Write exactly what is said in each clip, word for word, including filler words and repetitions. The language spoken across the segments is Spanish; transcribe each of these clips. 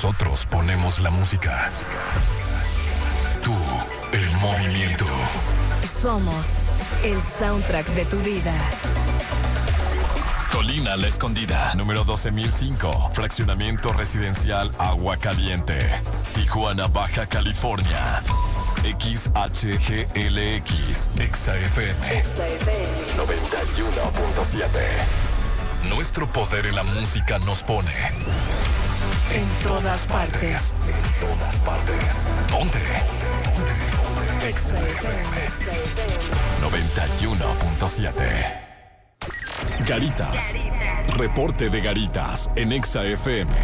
Nosotros ponemos la música. Tú, el movimiento. Somos el soundtrack de tu vida. Colina La Escondida, número doce mil cinco, fraccionamiento residencial Agua Caliente, Tijuana, Baja California. X H G L X, Exa F M, Exa F M noventa y uno punto siete. Nuestro poder en la música nos pone en todas partes. En todas partes. Ponte. Exa F M noventa y uno punto siete. Garitas. Reporte de Garitas en Exa F M.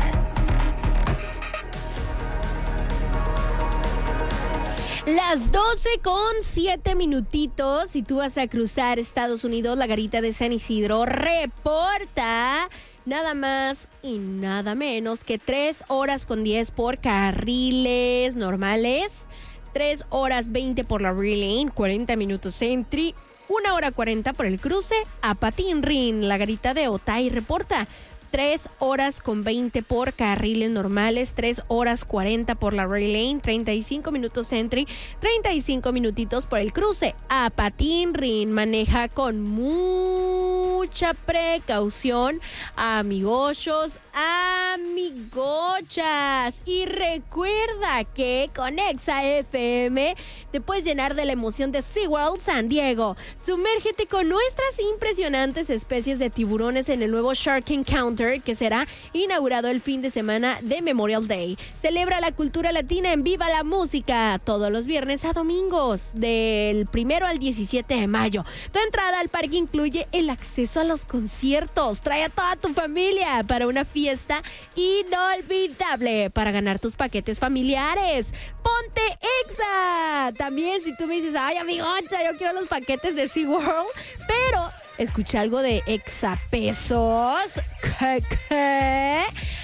Las doce con siete minutitos. Si tú vas a cruzar Estados Unidos, la garita de San Isidro reporta nada más y nada menos que tres horas con diez por carriles normales, tres horas veinte por la Rail Lane, cuarenta minutos Entry, una hora cuarenta por el cruce a Patinrin. La garita de Otay reporta tres horas con veinte por carriles normales, tres horas cuarenta por la Rail Lane, treinta y cinco minutos Entry, treinta y cinco minutitos por el cruce a Patinrin. Maneja con mucha precaución, amigochos, amigochas. Y recuerda que con Exa F M te puedes llenar de la emoción de SeaWorld San Diego. Sumérgete con nuestras impresionantes especies de tiburones en el nuevo Shark Encounter, que será inaugurado el fin de semana de Memorial Day. Celebra la cultura latina en Viva la Música todos los viernes a domingos del primero al diecisiete de mayo. Tu entrada al parque incluye el acceso a los conciertos. Trae a toda tu familia para una fiesta inolvidable para ganar tus paquetes familiares. Ponte Exa. También si tú me dices, ay amigocha, yo quiero los paquetes de SeaWorld, pero escuché algo de exapesos. ¿Qué? ¿Qué?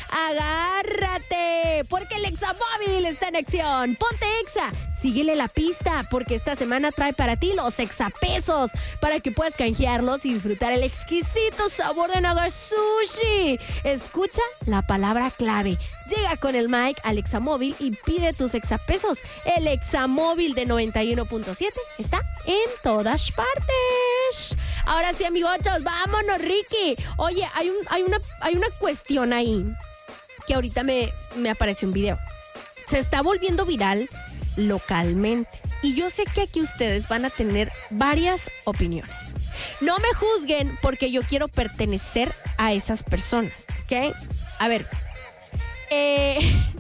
Agárrate, porque el Examóvil está en acción. Ponte Exa, síguele la pista, porque esta semana trae para ti los exapesos, para que puedas canjearlos y disfrutar el exquisito sabor de Naga Sushi. Escucha la palabra clave. Llega con el mic al Examóvil y pide tus exapesos. El Examóvil de noventa y uno punto siete está en todas partes. Ahora sí, amigochos, vámonos, Ricky. Oye, hay, un, hay, una, hay una cuestión ahí que ahorita me, me apareció un video. Se está volviendo viral localmente. Y yo sé que aquí ustedes van a tener varias opiniones. No me juzguen porque yo quiero pertenecer a esas personas, ¿ok? A ver, eh,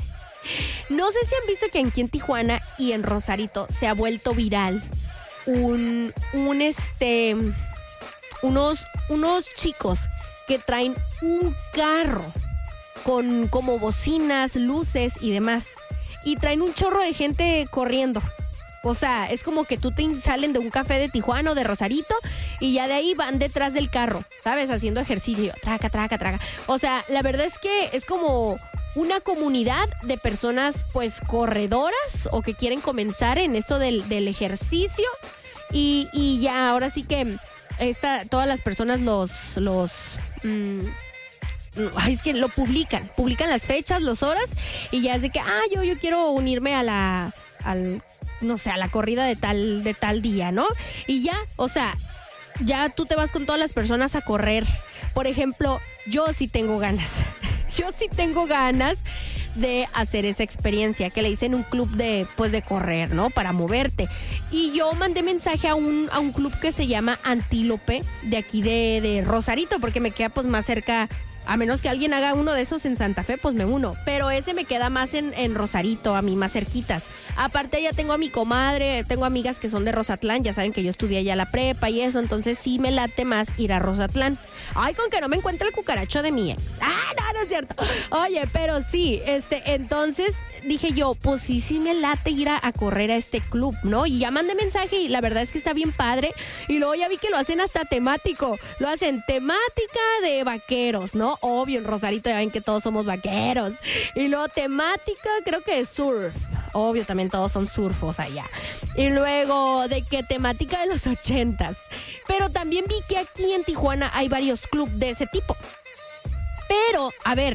no sé si han visto que aquí en Tijuana y en Rosarito se ha vuelto viral un, un este... Unos, unos chicos que traen un carro con como bocinas, luces y demás. Y traen un chorro de gente corriendo. O sea, es como que tú te salen de un café de Tijuana o de Rosarito y ya de ahí van detrás del carro, ¿sabes? Haciendo ejercicio. Traca, traca, traca. O sea, la verdad es que es como una comunidad de personas, pues, corredoras o que quieren comenzar en esto del, del ejercicio. Y, y ya, ahora sí que... Esta, todas las personas los, los, mmm, ay, es que lo publican, publican las fechas, las horas, y ya es de que, ah, yo, yo quiero unirme a la, al, no sé, a la corrida de tal, de tal día, ¿no? Y ya, o sea, ya tú te vas con todas las personas a correr. Por ejemplo, yo sí tengo ganas, yo sí tengo ganas de hacer esa experiencia que le dicen un club de, pues, de correr, ¿no? Para moverte. Y yo mandé mensaje a un, a un club que se llama Antílope, de aquí de, de Rosarito, porque me queda, pues, más cerca. A menos que alguien haga uno de esos en Santa Fe, pues me uno. Pero ese me queda más en, en Rosarito, a mí más cerquitas. Aparte ya tengo a mi comadre, tengo amigas que son de Rosatlán, ya saben que yo estudié allá la prepa y eso, entonces sí me late más ir a Rosatlán. Ay, con que no me encuentre el cucaracho de mi ex. Ah, no, no es cierto. Oye, pero sí, este, entonces dije yo, pues sí, sí me late ir a, a correr a este club, ¿no? Y ya mandé mensaje y la verdad es que está bien padre. Y luego ya vi que lo hacen hasta temático. Lo hacen temática de vaqueros, ¿no? Obvio, en Rosarito ya ven que todos somos vaqueros. Y luego temática, creo que es surf. Obvio, también todos son surfos allá. Y luego de que temática de los ochentas. Pero también vi que aquí en Tijuana hay varios clubes de ese tipo. Pero, a ver,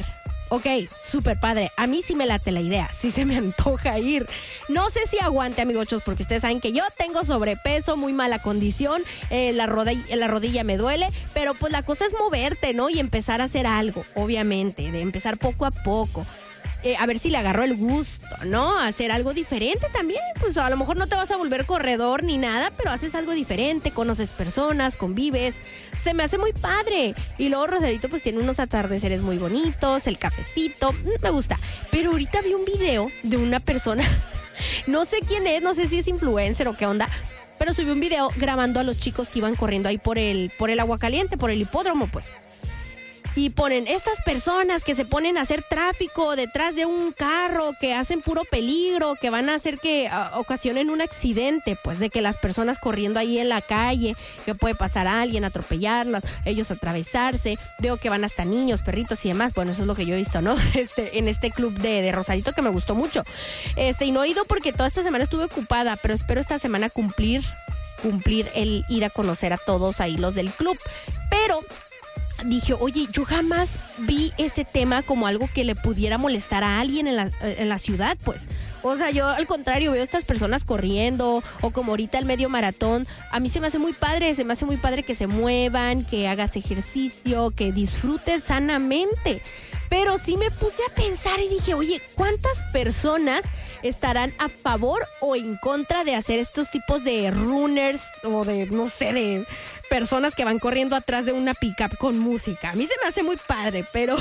Ok, súper padre. A mí sí me late la idea, sí se me antoja ir. No sé si aguante, amigochos, porque ustedes saben que yo tengo sobrepeso, muy mala condición, eh, la, rodilla, la rodilla me duele, pero pues la cosa es moverte, ¿no? Y empezar a hacer algo, obviamente, de empezar poco a poco. Eh, a ver si le agarro el gusto, ¿no? Hacer algo diferente también. Pues a lo mejor no te vas a volver corredor ni nada, pero haces algo diferente, conoces personas, convives. Se me hace muy padre. Y luego Rosarito pues tiene unos atardeceres muy bonitos, el cafecito, me gusta. Pero ahorita vi un video de una persona, no sé quién es, no sé si es influencer o qué onda, pero subió un video grabando a los chicos que iban corriendo ahí por el, por el agua caliente, por el hipódromo, pues. Y ponen estas personas que se ponen a hacer tráfico detrás de un carro, que hacen puro peligro, que van a hacer que uh, ocasionen un accidente, pues de que las personas corriendo ahí en la calle, que puede pasar a alguien, atropellarlas, ellos atravesarse. Veo que van hasta niños, perritos y demás. Bueno, eso es lo que yo he visto, ¿no? Este, en este club de, de Rosarito que me gustó mucho. Este, y no he ido porque toda esta semana estuve ocupada, pero espero esta semana cumplir, cumplir el ir a conocer a todos ahí los del club. Pero dije, oye, yo jamás vi ese tema como algo que le pudiera molestar a alguien en la, en la ciudad, pues. O sea, yo al contrario veo a estas personas corriendo, o como ahorita el medio maratón. A mí se me hace muy padre, se me hace muy padre que se muevan, que hagas ejercicio, que disfrutes sanamente. Pero sí me puse a pensar y dije, oye, ¿cuántas personas estarán a favor o en contra de hacer estos tipos de runners o de, no sé, de personas que van corriendo atrás de una pickup con música? A mí se me hace muy padre, pero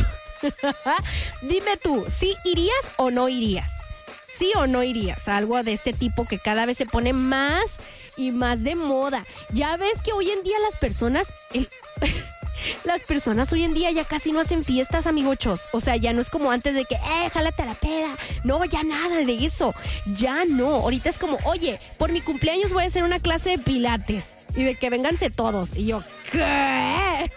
dime tú, ¿sí irías o no irías? ¿Sí o no irías a algo de este tipo que cada vez se pone más y más de moda? Ya ves que hoy en día las personas... El Las personas hoy en día ya casi no hacen fiestas, amigochos. O sea, ya no es como antes de que, eh, jálate a la peda. No, ya nada de eso. Ya no. Ahorita es como, oye, por mi cumpleaños voy a hacer una clase de pilates. Y de que vénganse todos. Y yo, ¿qué?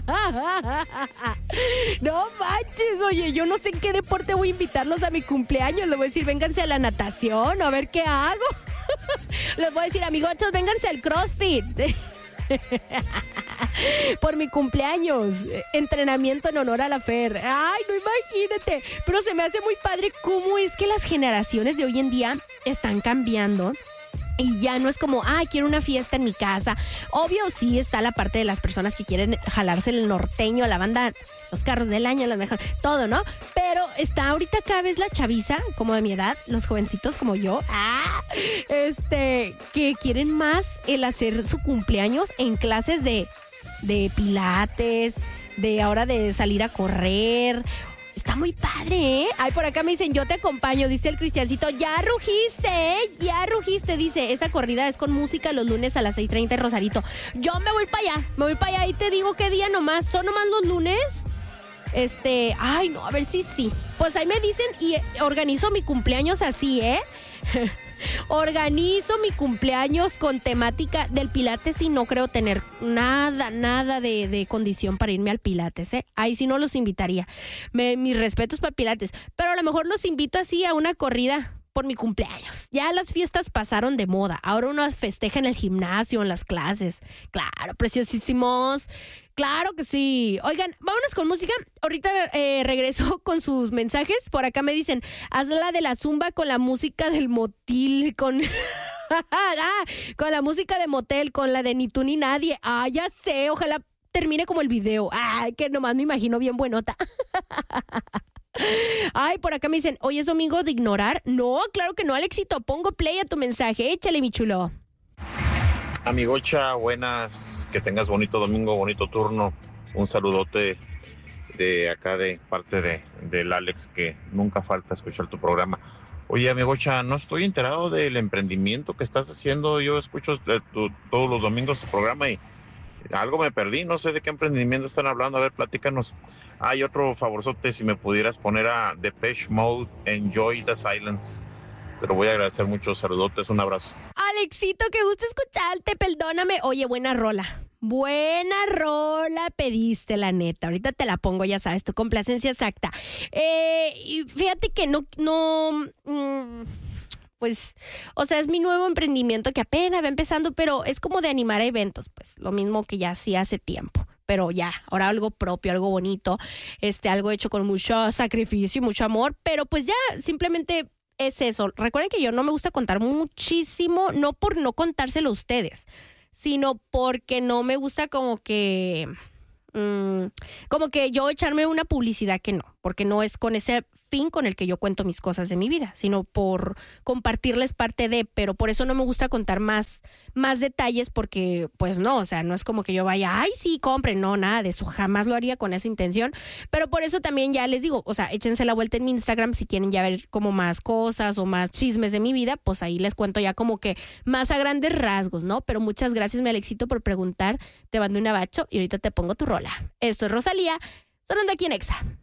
No manches, oye, yo no sé en qué deporte voy a invitarlos a mi cumpleaños. Les voy a decir, vénganse a la natación, a ver qué hago. Les voy a decir, amigochos, vénganse al CrossFit. Por mi cumpleaños, entrenamiento en honor a la Fer. Ay, no, imagínate. Pero se me hace muy padre cómo es que las generaciones de hoy en día están cambiando. Y ya no es como, ah, quiero una fiesta en mi casa. Obvio, sí está la parte de las personas que quieren jalarse el norteño, la banda, los carros del año, las mejores, todo, ¿no? Pero está ahorita cada vez la chaviza, como de mi edad, los jovencitos como yo, ah, este, que quieren más el hacer su cumpleaños en clases de, de pilates, de ahora de salir a correr. Está muy padre, ¿eh? Ay, por acá me dicen, yo te acompaño, dice el Cristiancito. Ya rugiste, ¿eh? Ya rugiste, dice. Esa corrida es con música los lunes a las seis treinta en Rosarito. Yo me voy para allá, me voy para allá y te digo qué día nomás. ¿Son nomás los lunes? Este, ay, no, a ver si sí. Pues ahí me dicen y organizo mi cumpleaños así, ¿eh? Organizo mi cumpleaños con temática del Pilates y no creo tener nada, nada de, de condición para irme al Pilates, ¿eh? Ahí sí no los invitaría. Me, mis respetos para Pilates, pero a lo mejor los invito así a una corrida por mi cumpleaños. Ya las fiestas pasaron de moda. Ahora uno festeja en el gimnasio, en las clases. Claro, preciosísimos. Claro que sí. Oigan, vámonos con música. Ahorita eh, regreso con sus mensajes. Por acá me dicen, hazla de la zumba con la música del motil, con... ah, con la música de motel, con la de ni tú ni nadie. Ah, ya sé, ojalá termine como el video. Ah, que nomás me imagino bien buenota. Ay, por acá me dicen, oye, ¿es domingo de ignorar? No, claro que no, Alexito. Pongo play a tu mensaje. Échale, mi chulo. Amigocha, buenas, que tengas bonito domingo, bonito turno. Un saludote de acá de parte de del Alex, que nunca falta escuchar tu programa. Oye, amigocha, no estoy enterado del emprendimiento que estás haciendo. Yo escucho tu, todos los domingos tu programa y algo me perdí. No sé de qué emprendimiento están hablando. A ver, platícanos. Hay otro favorzote, si me pudieras poner a Depeche Mode, Enjoy the Silence. Te lo voy a agradecer mucho. Saludotes, un abrazo. Alexito, qué gusto escucharte, perdóname. Oye, buena rola. Buena rola pediste, la neta. Ahorita te la pongo, ya sabes, tu complacencia exacta. Eh, y fíjate que no, no, mmm, pues, o sea, es mi nuevo emprendimiento que apenas va empezando, pero es como de animar a eventos, pues, lo mismo que ya hacía hace tiempo. Pero ya, ahora algo propio, algo bonito, este, algo hecho con mucho sacrificio y mucho amor, pero pues ya simplemente es eso. Recuerden que yo no me gusta contar muchísimo, no por no contárselo a ustedes, sino porque no me gusta como que, mmm, como que yo echarme una publicidad que no, porque no es con ese fin con el que yo cuento mis cosas de mi vida, sino por compartirles parte de, pero por eso no me gusta contar más, más detalles porque, pues no, o sea, no es como que yo vaya, ay, sí, compren, no, nada de eso, jamás lo haría con esa intención, pero por eso también ya les digo, o sea, échense la vuelta en mi Instagram si quieren ya ver como más cosas o más chismes de mi vida, pues ahí les cuento ya como que más a grandes rasgos, ¿no? Pero muchas gracias, mi Alexito, por preguntar, te mando un abacho y ahorita te pongo tu rola. Esto es Rosalía, sonando aquí en Exa.